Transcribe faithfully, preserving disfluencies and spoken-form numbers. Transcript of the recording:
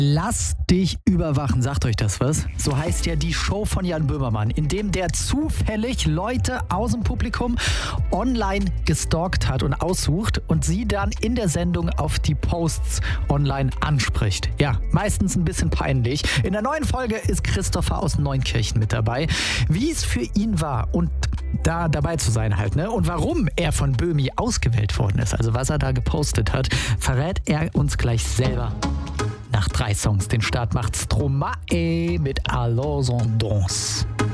Lass dich überwachen, sagt euch das was? So heißt ja die Show von Jan Böhmermann, in dem der zufällig Leute aus dem Publikum online gestalkt hat und aussucht und sie dann in der Sendung auf die Posts online anspricht. Ja, meistens ein bisschen peinlich. In der neuen Folge ist Christopher aus Neunkirchen mit dabei. Wie es für ihn war und da dabei zu sein halt, ne? Und warum er von Böhmi ausgewählt worden ist, also was er da gepostet hat, verrät er uns gleich selber. Nach drei Songs den Start macht Stromae mit Alors on danse.